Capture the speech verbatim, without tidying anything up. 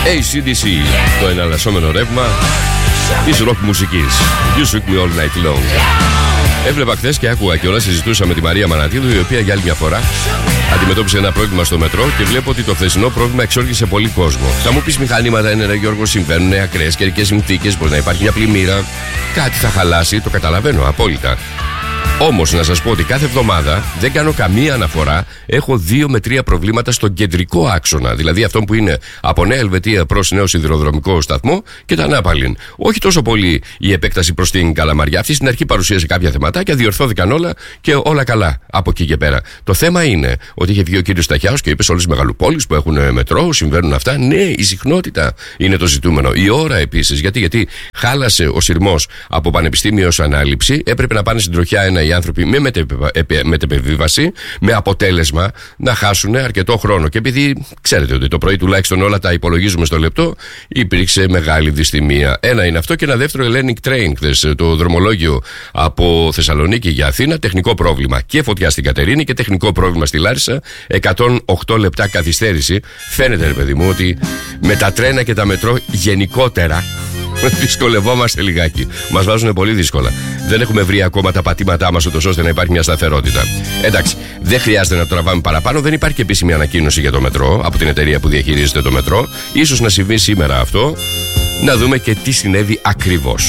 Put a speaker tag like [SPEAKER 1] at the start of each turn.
[SPEAKER 1] έι σι ντι σι, το εναλλασσόμενο ρεύμα της ροκ μουσικής. You shook me all night long. Έβλεπα χθες και άκουγα και όλα, συζητούσα με τη Μαρία Μανατίδου, η οποία για άλλη μια φορά αντιμετώπισε ένα πρόβλημα στο μετρό και βλέπω ότι το χθεσινό πρόβλημα εξόργησε πολύ κόσμο. Θα μου πεις μηχανήματα είναι, ρε Γιώργο, συμβαίνουν ακραίες καιρικές συνθήκες, μπορεί να υπάρχει μια πλημμύρα, κάτι θα χαλάσει, το καταλαβαίνω απόλυτα. Όμως να σας πω ότι κάθε εβδομάδα δεν κάνω καμία αναφορά. Έχω δύο με τρία προβλήματα στον κεντρικό άξονα. Δηλαδή αυτό που είναι από Νέα Ελβετία προς νέο σιδηροδρομικό σταθμό και τα Νάπαλιν. Όχι τόσο πολύ η επέκταση προς την Καλαμαριά. Αυτή στην αρχή παρουσίασε κάποια θεματάκια, διορθώθηκαν όλα και όλα καλά από εκεί και πέρα. Το θέμα είναι ότι είχε βγει ο κύριος Σταχιάος και είπε σε όλες τις μεγαλοπόλεις που έχουν μετρό, συμβαίνουν αυτά. Ναι, η συχνότητα είναι το ζητούμενο. Η ώρα επίσης. Γιατί, γιατί χάλασε ο σειρμός από πανεπιστήμιο ως ανάληψη. Έπρεπε να πάνε στην τροχιά ένα οι άνθρωποι με μετεπιβίβαση, με αποτέλεσμα να χάσουν αρκετό χρόνο. Και επειδή ξέρετε ότι το πρωί τουλάχιστον όλα τα υπολογίζουμε στο λεπτό, υπήρξε μεγάλη δυστημία. Ένα είναι αυτό, και ένα δεύτερο, Hellenic Train, χθες, το δρομολόγιο από Θεσσαλονίκη για Αθήνα, τεχνικό πρόβλημα και φωτιά στην Κατερίνη και τεχνικό πρόβλημα στη Λάρισα, εκατόν οκτώ λεπτά καθυστέρηση. Φαίνεται, ρε παιδί μου, ότι με τα τρένα και τα μετρό γενικότερα δυσκολευόμαστε λιγάκι. Μας βάζουν πολύ δύσκολα. Δεν έχουμε βρει ακόμα τα πατήματά μας ούτως ώστε να υπάρχει μια σταθερότητα. Εντάξει, δεν χρειάζεται να το τραβάμε παραπάνω. Δεν υπάρχει επίσημη ανακοίνωση για το μετρό από την εταιρεία που διαχειρίζεται το μετρό. Ίσως να συμβεί σήμερα αυτό. Να δούμε και τι συνέβη ακριβώς.